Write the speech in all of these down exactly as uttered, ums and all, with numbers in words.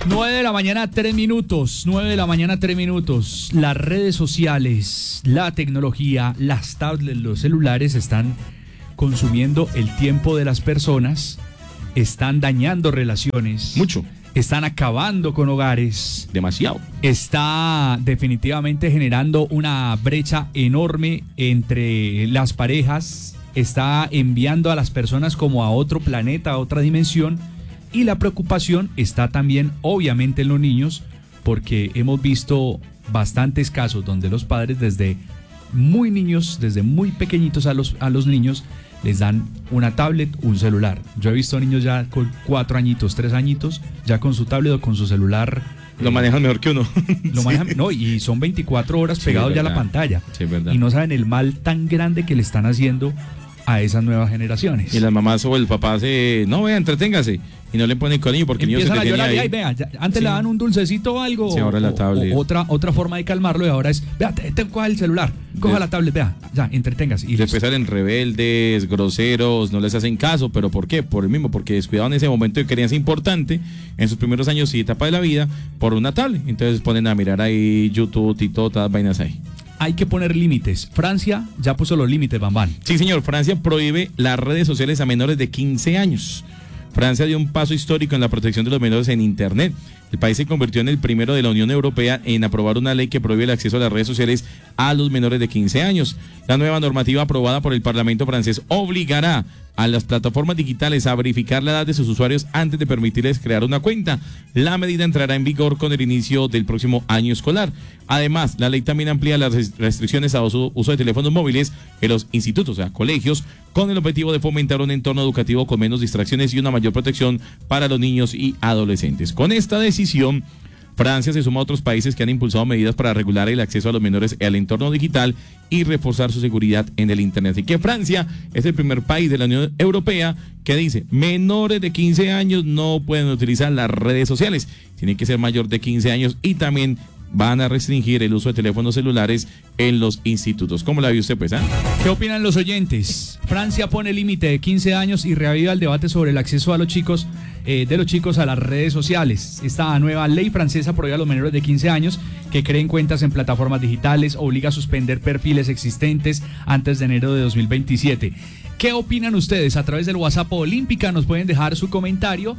nueve de la mañana, tres minutos. nueve de la mañana, tres minutos. Las redes sociales, la tecnología, las tablets, los celulares están consumiendo el tiempo de las personas, están dañando relaciones. Mucho. Están acabando con hogares. Demasiado. Está definitivamente generando una brecha enorme entre las parejas. Está enviando a las personas como a otro planeta, a otra dimensión. Y la preocupación está también, obviamente, en los niños, porque hemos visto bastantes casos donde los padres desde muy niños, desde muy pequeñitos a los, a los niños, les dan una tablet, un celular. Yo he visto niños ya con cuatro añitos, tres añitos, ya con su tablet o con su celular. Lo manejan mejor que uno. Lo manejan, sí. No, y son veinticuatro horas pegados sí, ya a la pantalla. Sí, verdad. Y no saben el mal tan grande que le están haciendo a esas nuevas generaciones. Y las mamás o el papá se, no, vea, entreténgase. Y no le ponen cariño porque el niño se a llorar ahí. Y ahí, vea, ya, antes sí. le daban un dulcecito o algo. Sí, ahora o, la tablet. O, otra, otra forma de calmarlo y ahora es, vea, te, te coja el celular, coja de, la tablet, vea, ya, entreténgase. Y después salen rebeldes, groseros, no les hacen caso, pero ¿por qué? Por el mismo, porque descuidaban ese momento de crianza importante en sus primeros años y etapa de la vida por una tablet. Entonces ponen a mirar ahí YouTube y todas las vainas ahí. Hay que poner límites. Francia ya puso los límites, Bambán. Sí, señor. Francia prohíbe las redes sociales a menores de quince años. Francia dio un paso histórico en la protección de los menores en Internet. El país se convirtió en el primero de la Unión Europea en aprobar una ley que prohíbe el acceso a las redes sociales a los menores de quince años. La nueva normativa aprobada por el Parlamento francés obligará a las plataformas digitales a verificar la edad de sus usuarios antes de permitirles crear una cuenta. La medida entrará en vigor con el inicio del próximo año escolar. Además, la ley también amplía las restricciones a uso, uso de teléfonos móviles en los institutos, o sea, colegios, con el objetivo de fomentar un entorno educativo con menos distracciones y una mayor protección para los niños y adolescentes. Con esta decisión, Francia se suma a otros países que han impulsado medidas para regular el acceso a los menores al entorno digital y reforzar su seguridad en el Internet. Así que Francia es el primer país de la Unión Europea que dice menores de quince años no pueden utilizar las redes sociales, tienen que ser mayor de quince años y también van a restringir el uso de teléfonos celulares en los institutos. ¿Cómo la vio usted, pues? ¿eh? ¿Qué opinan los oyentes? Francia pone límite de quince años y reaviva el debate sobre el acceso a los chicos, eh, de los chicos a las redes sociales. Esta nueva ley francesa prohíbe a los menores de quince años que creen cuentas en plataformas digitales, obliga a suspender perfiles existentes antes de enero de dos mil veintisiete. ¿Qué opinan ustedes? A través del WhatsApp Olímpica nos pueden dejar su comentario.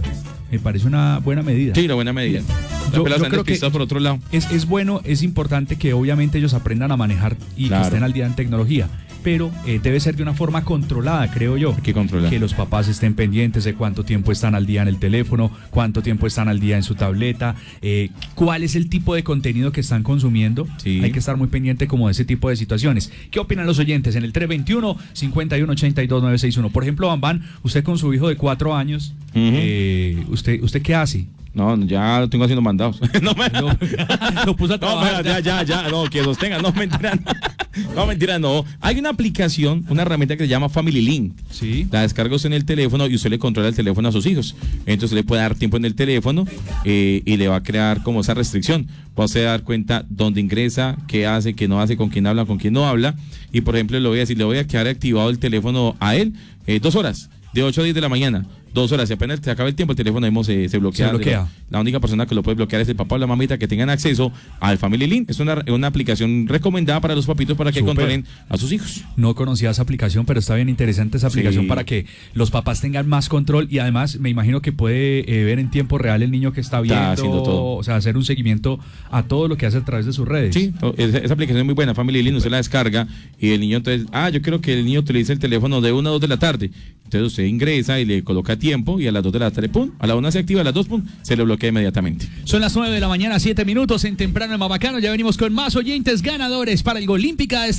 Me parece una buena medida. Sí, una buena medida. Yo, yo creo que por otro lado. Es, es bueno, es importante que obviamente ellos aprendan a manejar y claro. que estén al día en tecnología, pero eh, debe ser de una forma controlada, creo yo. ¿Qué controlar? Que los papás estén pendientes de cuánto tiempo están al día en el teléfono, cuánto tiempo están al día en su tableta, eh, cuál es el tipo de contenido que están consumiendo. Sí. Hay que estar muy pendiente como de ese tipo de situaciones. ¿Qué opinan los oyentes? En el tres veintiuno, cincuenta y uno ochenta y dos, novecientos sesenta y uno. Por ejemplo, Bambán, usted con su hijo de cuatro años, uh-huh. eh, ¿usted, ¿usted qué hace? No, ya lo tengo haciendo mandados. No, me... no, lo puso a trabajar. No, ya, ya, ya, no, que sostenga, no, mentira, no. No, mentira, no. Hay una aplicación, una herramienta que se llama Family Link. Sí. La descarga usted en el teléfono y usted le controla el teléfono a sus hijos. Entonces le puede dar tiempo en el teléfono eh, y le va a crear como esa restricción. Va a usted dar cuenta dónde ingresa, qué hace, qué no hace, con quién habla, con quién no habla. Y por ejemplo, le voy a decir, le voy a quedar activado el teléfono a él eh, dos horas, de ocho a diez de la mañana. Dos horas, y apenas se acaba el tiempo, el teléfono mismo se, se bloquea. Se bloquea. La única persona que lo puede bloquear es el papá o la mamita que tengan acceso al Family Link. Es una, una aplicación recomendada para los papitos para que Super. controlen a sus hijos. No conocía esa aplicación, pero está bien interesante esa aplicación sí. para que los papás tengan más control y además me imagino que puede eh, ver en tiempo real el niño que está viendo, está haciendo todo. O sea, hacer un seguimiento a todo lo que hace a través de sus redes. Sí, esa, esa aplicación es muy buena, Family Link, usted la descarga y el niño entonces, ah, yo quiero que el niño utilice el teléfono de una a dos de la tarde. Entonces usted ingresa y le coloca tiempo y a las dos de la tarde, pum, a la una se activa, a las dos, pum, se le bloquea inmediatamente. Son las nueve de la mañana, siete minutos en Temprano en Mabacano. Ya venimos con más oyentes ganadores para el Golímpica de este